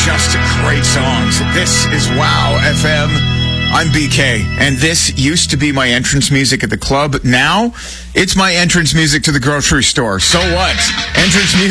just great songs. This is Wow FM. I'm BK, and this used to be my entrance music at the club. Now, it's my entrance music to the grocery store. So what? Entrance music.